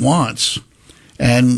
wants. And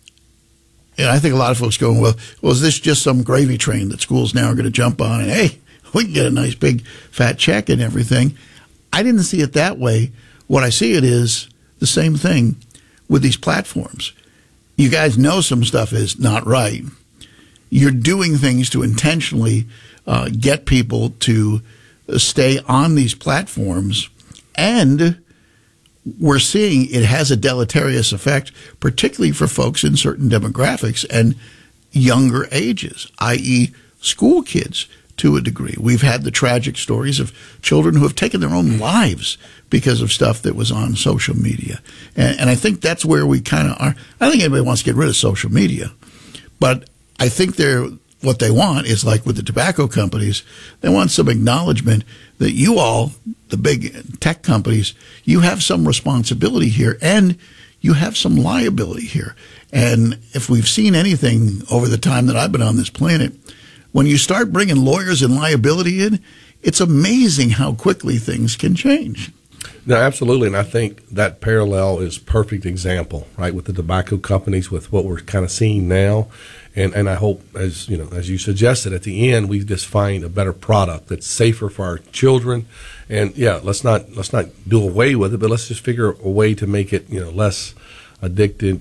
I think a lot of folks go, well, is this just some gravy train that schools now are going to jump on and, hey, we can get a nice big fat check and everything? I didn't see it that way. What I see it is the same thing with these platforms. You guys know some stuff is not right. You're doing things to intentionally get people to stay on these platforms, and we're seeing it has a deleterious effect, particularly for folks in certain demographics and younger ages, i.e. school kids to a degree. We've had the tragic stories of children who have taken their own lives because of stuff that was on social media. And I think that's where we kind of are. I don't think anybody wants to get rid of social media, but I think what they want is, like with the tobacco companies, they want some acknowledgement that you all, the big tech companies, you have some responsibility here and you have some liability here. And if we've seen anything over the time that I've been on this planet, when you start bringing lawyers and liability in, it's amazing how quickly things can change. No, absolutely, and I think that parallel is perfect example, right, with the tobacco companies, with what we're kind of seeing now. And I hope, as you suggested, at the end, we just find a better product that's safer for our children. And yeah, let's not do away with it, but let's just figure a way to make it less addicting.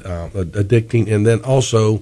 And then also,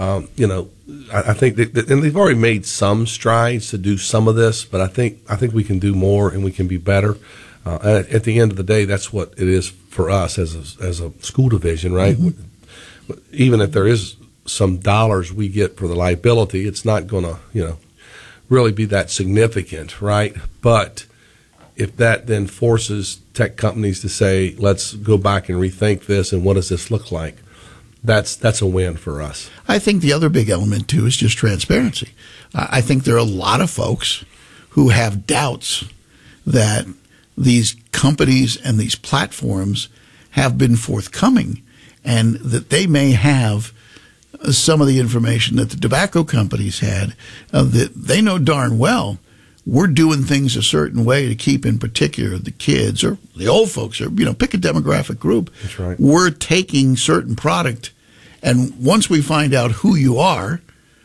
I think that, and they've already made some strides to do some of this, but I think we can do more and we can be better. At the end of the day, that's what it is for us as a school division, right? Mm-hmm. Even if there is some dollars we get for the liability, it's not going to, really be that significant, right? But if that then forces tech companies to say, let's go back and rethink this and what does this look like, that's a win for us. I think the other big element, too, is just transparency. I think there are a lot of folks who have doubts that these companies and these platforms have been forthcoming and that they may have some of the information that the tobacco companies had, that they know darn well we're doing things a certain way to keep, in particular, the kids or the old folks, or pick a demographic group. That's right. We're taking certain product, and once we find out who you are,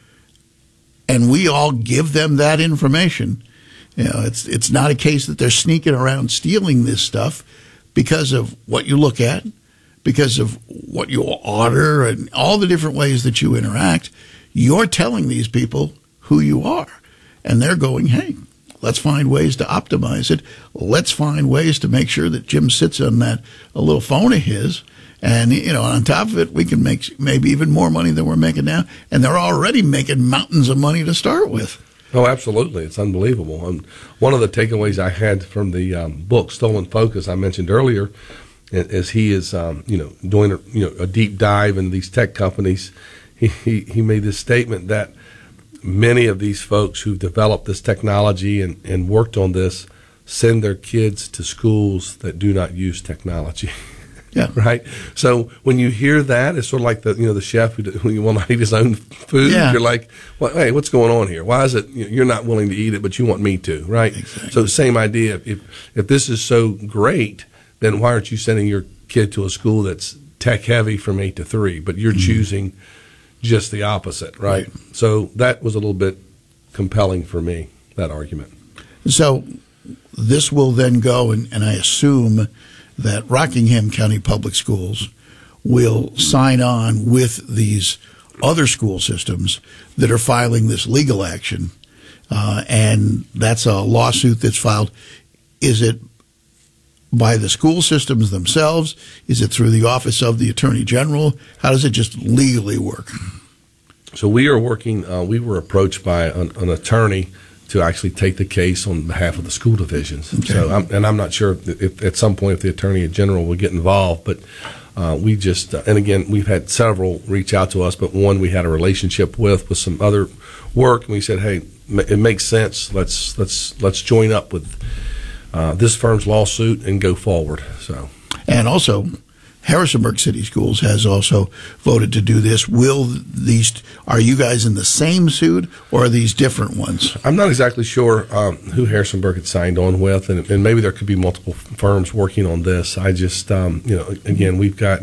and we all give them that information, it's not a case that they're sneaking around stealing this stuff because of what you look at, because of what you order, and all the different ways that you interact. You're telling these people who you are, and they're going, hey, let's find ways to optimize it. Let's find ways to make sure that Jim sits on that a little phone of his, and on top of it, we can make maybe even more money than we're making now, and they're already making mountains of money to start with. Oh, absolutely. It's unbelievable. And one of the takeaways I had from the book, Stolen Focus, I mentioned earlier, as he is, doing a deep dive in these tech companies, he made this statement that many of these folks who've developed this technology and worked on this send their kids to schools that do not use technology. Yeah. Right. So when you hear that, it's sort of like the chef who will not eat his own food. Yeah. You're like, well, hey, what's going on here? Why is it you're not willing to eat it, but you want me to? Right. Exactly. So same idea. If this is so great, then why aren't you sending your kid to a school that's tech heavy from 8 to 3, but you're choosing just the opposite, right? So that was a little bit compelling for me, that argument. So this will then go, and I assume that Rockingham County Public Schools will sign on with these other school systems that are filing this legal action, and that's a lawsuit that's filed. Is it by the school systems themselves? Is it through the Office of the Attorney General? How does it just legally work? So we are working, we were approached by an attorney to actually take the case on behalf of the school divisions. Okay. So I'm not sure if at some point if the Attorney General will get involved, but we just, and again, we've had several reach out to us, but one we had a relationship with some other work, and we said, hey, it makes sense. Let's join up with this firm's lawsuit and go forward. So, and also, Harrisonburg City Schools has also voted to do this. Are you guys in the same suit, or are these different ones? I'm not exactly sure who Harrisonburg had signed on with, and maybe there could be multiple firms working on this. I just, again, we've got